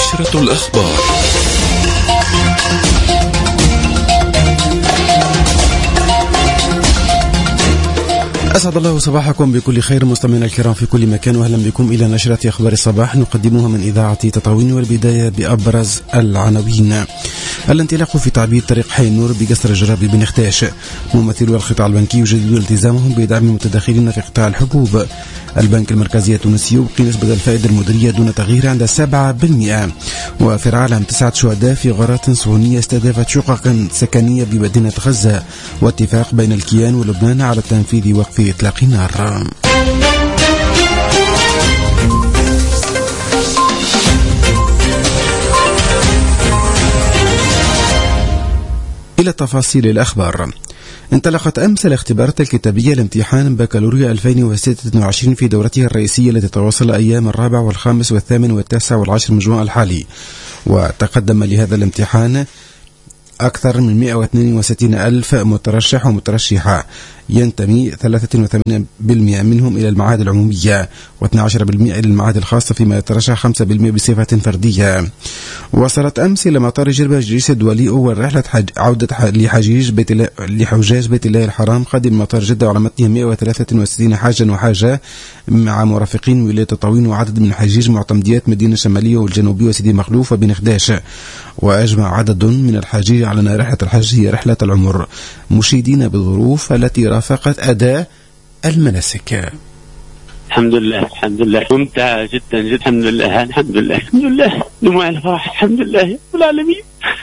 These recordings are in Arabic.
نشرة الأخبار. أسعد الله صباحكم بكل خير مستمعينا الكرام في كل مكان، وأهلا بكم إلى نشرة أخبار الصباح نقدمها من إذاعة تطاوين. والبداية بأبرز العناوين. الانطلاق في تعبيد طريق حي النور بقصر الجرابي بن خداش. ممثلو القطاع البنكي يجددون التزامهم بدعم المتداخلين في قطاع الحبوب. البنك المركزي التونسي يبقي نسبة الفائدة المديرية دون تغيير عند 7%. وفي العالم 9 شهداء في غارات صهيونية استهدفت شققا سكنية بمدينة غزة. واتفاق بين الكيان ولبنان على تنفيذ وقف إطلاق النار. إلى تفاصيل الأخبار. انطلقت أمس الاختبارات الكتابية لامتحان بكالوريا 2026 في دورتها الرئيسية التي تتواصل أيام 4 و5 و8 و9 و10 من جوان الحالي. وتقدم لهذا الامتحان أكثر من 162 ألف مترشح ومترشحة، ينتمي 83% منهم إلى المعاهد العمومية و12% إلى المعاهد الخاصة، فيما يترشح 5% بصفة فردية. وصلت أمس إلى مطار جربة جريس الدولي أول رحلة عودة لحجاج بيت الله الحرام قادم مطار جدة، وعلى متنها 163 حاجا وحاجة مع مرافقين من ولاية تطاوين وعدد من الحجيج معتمديات مدينة الشمالية والجنوبية وسيدي مخلوف وبن خداش. وأجمع عدد من الحجيج على أن رحلة الحج هي رحلة العمر، مشيدين بالظروف التي رافقت أداء المناسك. الحمد لله ممتعة جدا جدا. الحمد لله دموع الفرح. الحمد لله رب العالمين.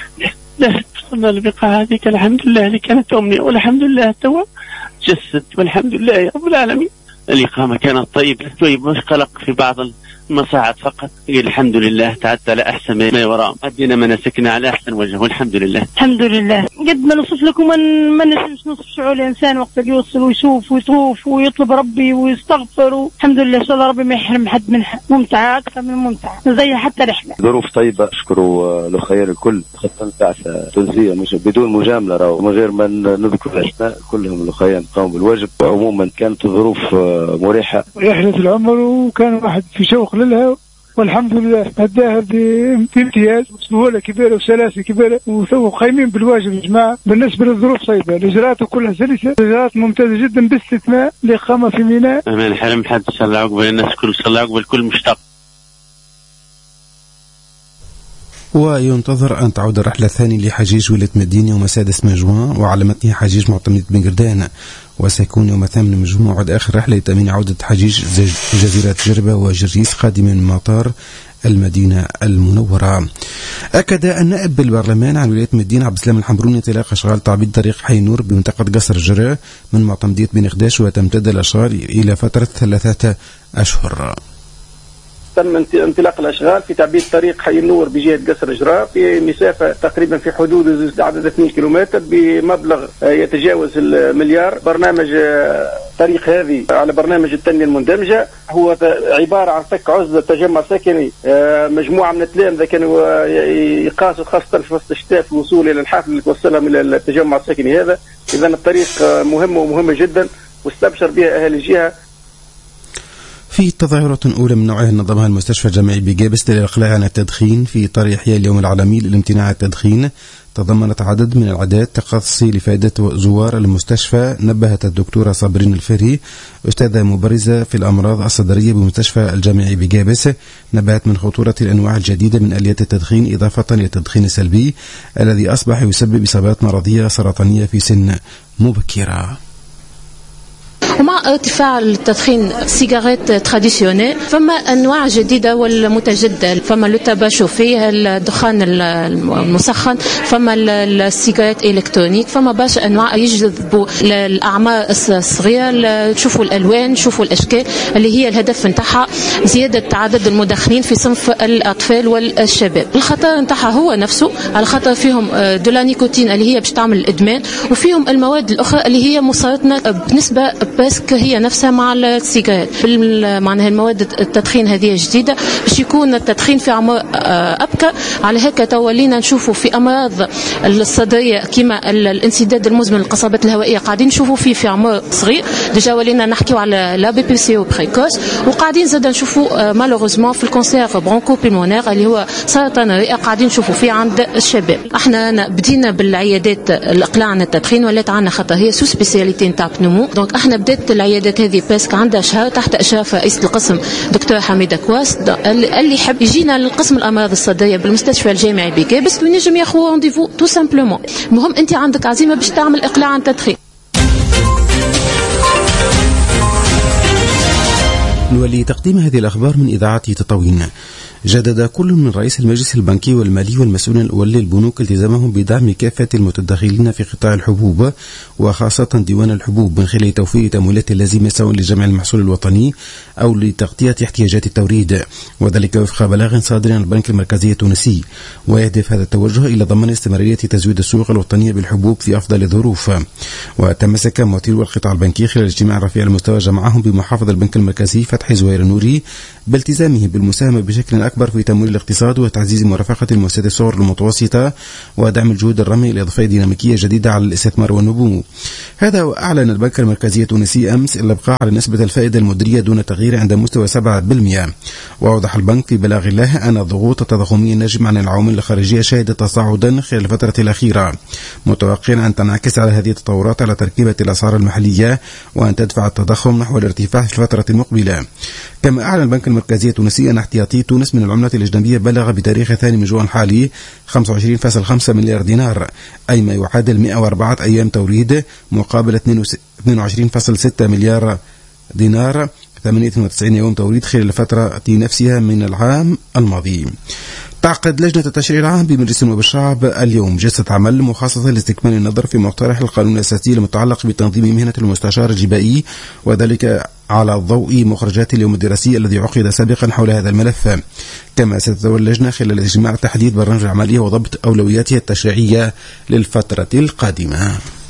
لا وصلنا لبقاء هذيك الحمد لله اللي كانت أمنية، والحمد لله توا جسد، والحمد لله رب العالمين. الإقامة كانت طيبة مش قلق في بعض المصاعد فقط. الحمد لله تعدى على أحسن ما يورام، أدينا مناسكنا على أحسن وجه، والحمد لله. الحمد لله قد ما نوصف لكم ما نفهمش نصف شعور الإنسان وقت اللي يوصل ويشوف ويطوف ويطلب ربي ويستغفر. الحمد لله إن شاء الله ربي ما يحرم حد منها. ممتعة أكثر من ممتعة، زي حتى رحلة. ظروف طيبة، أشكروا الخير الكل، خاصة بعثة تونسية مش بدون مجاملة ومن غير ما نذكر الأسماء، كلهم الأخيان قاموا بالواجب. وعموما كانت الظروف مريحة. رحلة العمر وكان واحد في شوق لها، والحمد لله أداها بامتياز وسهولة كبيرة وسلاسة كبيرة، وقايمين بالواجب يا جماعة. بالنسبة للظروف صعبة، الإجراءات كلها سلسة، الإجراءات ممتازة جدا باستثناء الإقامة في ميناء. أمان حرم حد إن شاء الله عقبال الناس كل، إن شاء الله عقبال الكل مشتاق. وينتظر أن تعود الرحلة الثانية لحجيج ولاية مدينة يوم 6 من جوان، وعلى متنها حجيج معتمد بن قردان. وسيكون يوم 8 من جوان موعد آخر رحلة لتأمين عودة حجيج جزيرة جربة وجريس قادما من مطار المدينة المنورة. أكد النائب بالبرلمان عن ولاية مدينة عبد السلام الحمروني انطلاق أشغال تعبيد طريق حي نور بمنطقة قصر الجرة من معتمدية بن خداش، وتمتد الأشغال إلى فترة 3 أشهر. تم انطلاق الأشغال في تعبيد طريق حي النور بجهة قصر الجراء في مسافة تقريبا في حدود عدد 2 كيلومتر بمبلغ يتجاوز المليار. برنامج طريق هذه على برنامج التنمية المندمجة هو عبارة عن فك عزلة تجمع سكني. مجموعة من التلامذة كانوا يقاسوا خاصة في فصل الشتاء في الوصول إلى الحافل اللي توصلهم إلى التجمع السكني هذا. إذا الطريق مهمة ومهمة جدا واستبشر بها أهل الجهة. في تظاهرة أولى من نوعها نظمها المستشفى الجامعي بجابس للإقلاع عن التدخين في إطار إحياء اليوم العالمي للامتناع عن التدخين، تضمنت عدد من العادات تقصي لفائدة زوار المستشفى. نبهت الدكتورة صابرين الفري أستاذة مبرزة في الأمراض الصدرية بمستشفى الجامعي بجابس، نبهت من خطورة الأنواع الجديدة من آليات التدخين إضافة للتدخين السلبي الذي أصبح يسبب إصابات مرضية سرطانية في سن مبكرة. ومع ارتفاع التدخين سيجارات تراديسيونيل فما أنواع جديدة والمتجدد، فما التباشو فيه الدخان المسخن، فما السيجارات إلكترونيك، فما باش أنواع يجذبوا الأعمار الصغيرة. تشوفوا الألوان، تشوفوا الأشكال اللي هي الهدف نتاعها زيادة عدد المدخنين في صنف الأطفال والشباب. الخطر نتاعها هو نفسه، على خاطر فيهم دولانيكوتين اللي هي باش تعمل الإدمان، وفيهم المواد الأخرى اللي هي مسرطنة بنسبة باسك هي نفسها مع السيجارات. معناها المواد التدخين هذه جديدة باش يكون التدخين في عمر أبكر. على هيك تولينا نشوفوا في أمراض الصدرية كما الانسداد المزمن للقصبات الهوائية قاعدين نشوفوا فيه في عمر صغير. ديجا ولينا نحكيو على لا بي بي سي او بريكوس، وقاعدين زاد نشوفوا مالوغوزمون في الكونسير برونكو بيلمونير اللي هو سرطان الرئة قاعدين نشوفوا فيه عند الشباب. احنا بدينا بالعيادات الاقلاع عن التدخين ولات عندنا خاطر هي سو سبيسياليتي نتاع بنومو. دونك احنا بدات العيادات هذه باسك عندها شهر تحت اشراف رئيس القسم دكتور حميدة كواس اللي يحب يجينا للقسم الامراض الصدريه بالمستشفى الجامعي بيكي بس ينجم ياخذ رونديفو تو سامبلومون. المهم انت عندك عزيمه باش تعمل اقلاع عن التدخين. نولي تقديم هذه الأخبار من إذاعة تطاوين. جدد كل من رئيس المجلس البنكي والمالي والمسؤول الأول للبنوك التزامهم بدعم كافة المتدخلين في قطاع الحبوب وخاصة ديوان الحبوب من خلال توفير تمويلات لازمة سواء لجمع المحصول الوطني أو لتغطية احتياجات التوريد، وذلك وفق بلاغ صادر عن البنك المركزي التونسي. ويهدف هذا التوجه إلى ضمان استمرارية تزويد السوق الوطنية بالحبوب في أفضل الظروف. وتمسك مدير القطاع البنكي خلال اجتماع رفيع المستوى جمعهم بمحافظ البنك المركزي فتحي زهير النوري بالتزامه بالمساهمة بشكل أكبر في تمويل الاقتصاد وتعزيز مرافقة المؤسسات الصغر المتوسطة ودعم الجهود الرامية لإضافة ديناميكية جديدة على الاستثمار والنمو. هذا وأعلن البنك المركزي التونسي أمس الإبقاء على نسبة الفائدة المدرية دون تغيير عند مستوى 7%. وأوضح البنك في بلاغ له أن الضغوط التضخمية الناجمة عن العوامل الخارجية شهدت تصاعدا خلال الفترة الأخيرة، متوقعا أن تنعكس على هذه التطورات على تركيبة الأسعار المحلية وأن تدفع التضخم نحو الارتفاع في الفترة المقبلة. كما أعلن البنك المركزي التونسي أن احتياطي تونس من العملة الأجنبية بلغ بتاريخ 2 من جوان حالي 25.5 مليار دينار، أي ما يعادل 104 أيام توريد، مقابل 22.6 مليار دينار 98 يوم توريد خلال الفترة نفسها من العام الماضي. تعقد لجنة التشريع العام بمجلس النواب الشعب اليوم جلسة عمل مخصصة لاستكمال النظر في مقترح القانون الأساسي المتعلق بتنظيم مهنة المستشار الجبائي، وذلك على ضوء مخرجات اليوم الدراسي الذي عقد سابقا حول هذا الملف. كما ستتولى اللجنة خلال الاجتماع تحديد برنامج العملية وضبط أولوياتها التشريعية للفترة القادمة.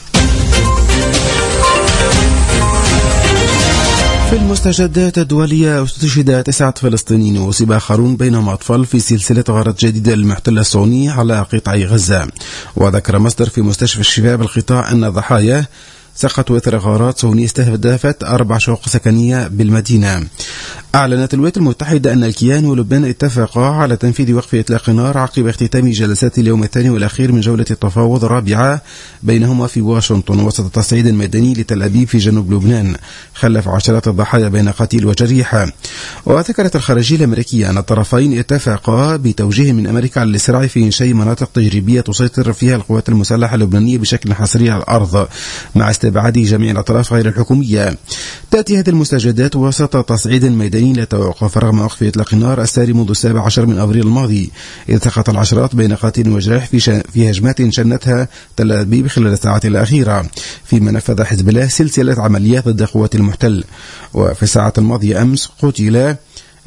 في المستجدات الدولية استشهد 9 فلسطينيين وأصيب آخرون بينهم أطفال في سلسلة غارات جديدة للمحتل الصهيوني على قطاع غزة. وذكر مصدر في مستشفى الشفاء بالقطاع أن الضحايا سقطوا إثر غارات صهيونية استهدفت 4 شقق سكنية بالمدينة. أعلنت الولايات المتحدة أن الكيان ولبنان اتفقا على تنفيذ وقف إطلاق النار عقب اختتام جلسات اليوم الثاني والأخير من جولة التفاوض الرابعة بينهما في واشنطن وسط تصعيد ميداني لتل أبيب في جنوب لبنان خلف عشرات الضحايا بين قتيل وجريح. وذكرت الخارجية الأمريكية أن الطرفين اتفقا بتوجيه من أمريكا على الإسراع في إنشاء مناطق تجريبية تسيطر فيها القوات المسلحة اللبنانية بشكل حصري على الأرض مع استبعاد جميع الأطراف غير الحكومية. تأتي هذه المستجدات وسط تصعيد ميداني لا توقف رغم وقف إطلاق النار الساري منذ 17 من أبريل الماضي، إذ سقط العشرات بين قاتل وجريح في هجمات شنتها تل أبيب خلال الساعات الأخيرة، فيما نفذ حزب الله سلسلة عمليات ضد قوات المحتل. وفي الساعات الماضية أمس قتل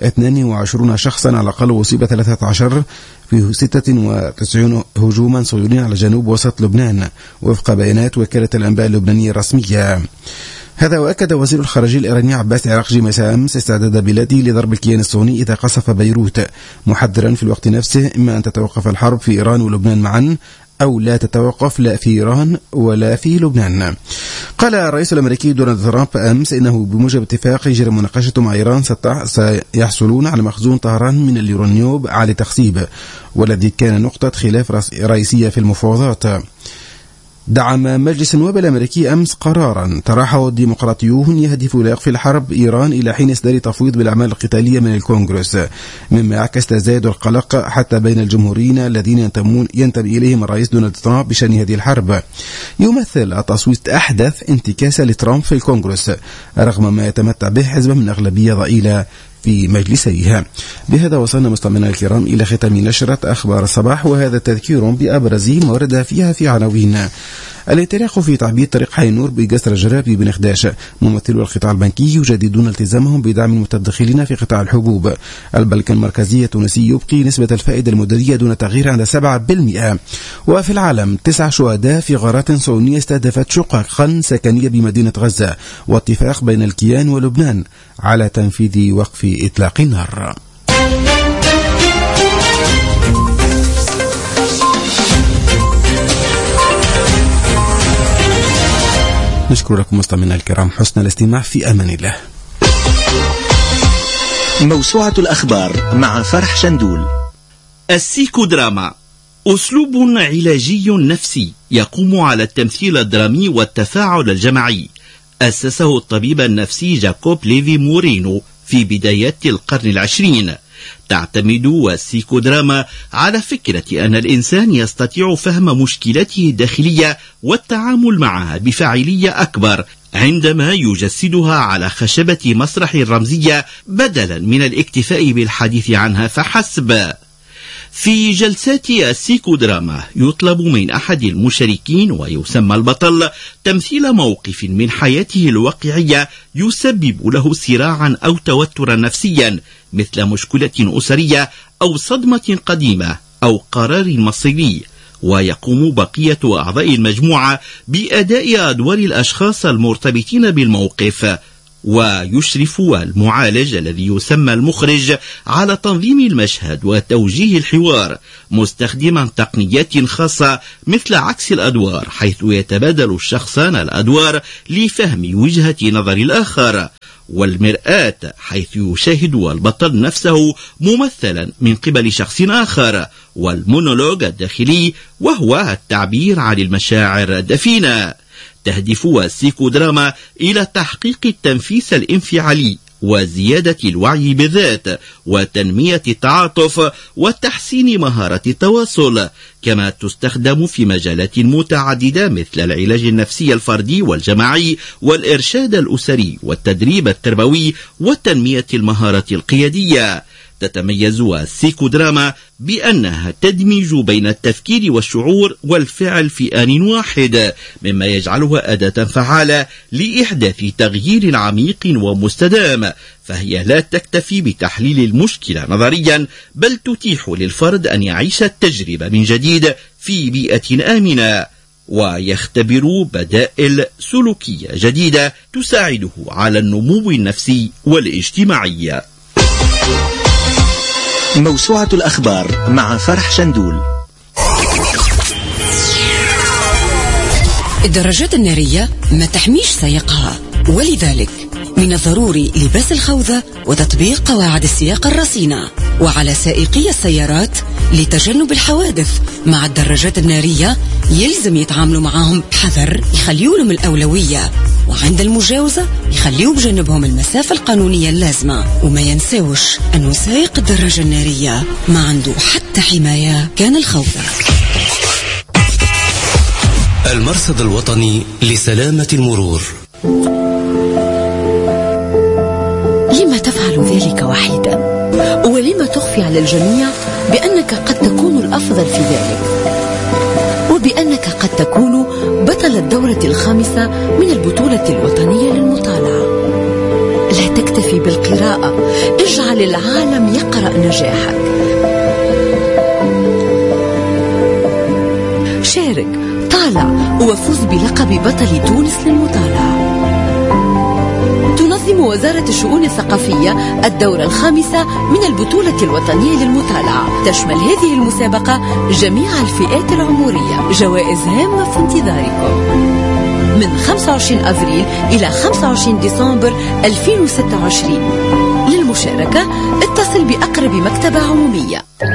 22 شخصا على الأقل وأصيب 13 في 96 هجوما صهيونيا على جنوب وسط لبنان وفق بيانات وكالة الأنباء اللبنانية الرسمية. هذا وأكد وزير الخارجية الإيراني عباس عراقجي مساء أمس استعداد بلاده لضرب الكيان الصهيوني إذا قصف بيروت، محذرا في الوقت نفسه إما أن تتوقف الحرب في إيران ولبنان معا أو لا تتوقف لا في إيران ولا في لبنان. قال الرئيس الأمريكي دونالد ترامب أمس إنه بموجب اتفاق يجري مناقشته مع إيران سيحصلون على مخزون طهران من اليورانيوم عالي التخصيب، والذي كان نقطة خلاف رئيسية في المفاوضات. دعم مجلس النواب الأمريكي أمس قرارا طرحه الديمقراطيون يهدف إلى وقف الحرب إيران إلى حين إصدار تفويض بالأعمال القتالية من الكونغرس، مما عكس تزايد القلق حتى بين الجمهوريين الذين ينتمي إليهم الرئيس دونالد ترامب بشأن هذه الحرب. يمثل التصويت أحدث انتكاسة لترامب في الكونغرس رغم ما يتمتع به حزبه من أغلبية ضئيلة في مجلسيها. بهذا وصلنا مستمعينا الكرام إلى ختام نشرة أخبار الصباح، وهذا تذكير بأبرز ما ورد فيها في عناوين: الانطلاق في تعبيد طريق حي النور بجسر الجرابي بن خداش، ممثلو القطاع البنكي يجددون التزامهم بدعم المتدخلين في قطاع الحبوب. البنك المركزي التونسي يبقي نسبة الفائدة المدرية دون تغيير عند 7%. وفي العالم 9 شهداء في غارات صهيونية استهدفت شققا سكنية بمدينة غزة، واتفاق بين الكيان ولبنان على تنفيذ وقف إطلاق النار. نشكر لكم مستمعينا الكرام حسن الاستماع، في أمان الله. موسوعة الأخبار مع فرح شندول. السيكودراما أسلوب علاجي نفسي يقوم على التمثيل الدرامي والتفاعل الجماعي. أسسه الطبيب النفسي جاكوب ليفي مورينو في بدايات القرن العشرين. تعتمد السيكودراما على فكرة أن الإنسان يستطيع فهم مشكلته الداخلية والتعامل معها بفاعلية أكبر عندما يجسدها على خشبة مسرح رمزية بدلا من الاكتفاء بالحديث عنها فحسب. في جلسات السيكودراما يطلب من أحد المشاركين ويسمى البطل تمثيل موقف من حياته الواقعية يسبب له صراعا أو توترا نفسيا، مثل مشكلة أسرية أو صدمة قديمة أو قرار مصيري. ويقوم بقية أعضاء المجموعة بأداء أدوار الأشخاص المرتبطين بالموقف. ويشرف المعالج الذي يسمى المخرج على تنظيم المشهد وتوجيه الحوار، مستخدما تقنيات خاصة مثل عكس الأدوار، حيث يتبادل الشخصان الأدوار لفهم وجهة نظر الآخر، والمرآة، حيث يشاهد البطل نفسه ممثلا من قبل شخص آخر، والمونولوج الداخلي وهو التعبير عن المشاعر الدفينة. تهدف السيكودراما إلى تحقيق التنفيس الانفعالي وزيادة الوعي بالذات وتنمية التعاطف وتحسين مهارة التواصل، كما تستخدم في مجالات متعددة مثل العلاج النفسي الفردي والجماعي والإرشاد الأسري والتدريب التربوي وتنمية المهارة القيادية. تتميز السيكودراما بأنها تدمج بين التفكير والشعور والفعل في آن واحد، مما يجعلها أداة فعالة لإحداث تغيير عميق ومستدام. فهي لا تكتفي بتحليل المشكلة نظريا، بل تتيح للفرد أن يعيش التجربة من جديد في بيئة آمنة، ويختبر بدائل سلوكية جديدة تساعده على النمو النفسي والاجتماعي. موسوعة الأخبار مع فرح شندول. الدراجات النارية ما تحميش سائقها، ولذلك من الضروري لباس الخوذة وتطبيق قواعد السياقة الرصينة. وعلى سائقي السيارات لتجنب الحوادث مع الدراجات النارية يلزم يتعاملوا معهم بحذر، يخليوا لهم الأولوية، وعند المجاوزة يخليوا بجنبهم المسافة القانونية اللازمة. وما ينساوش أنه سائق الدراجة النارية ما عنده حتى حماية كان الخوذة. المرصد الوطني لسلامة المرور. لما تفعل ذلك وحيدا؟ ولما تخفي على الجميع بأنك قد تكون الأفضل في ذلك، وبأنك قد تكون بطل الدورة 5 من البطولة الوطنية للمطالعة؟ لا تكتفي بالقراءة، اجعل العالم يقرأ نجاحك. شارك، طالع، وفوز بلقب بطل تونس للمطالعة. تنظم وزارة الشؤون الثقافية الدورة 5 من البطولة الوطنية للمطالعة. تشمل هذه المسابقة جميع الفئات العمرية. جوائز هامة في انتظاركم من 25 أفريل إلى 25 ديسمبر 2026. للمشاركة اتصل بأقرب مكتبة عمومية.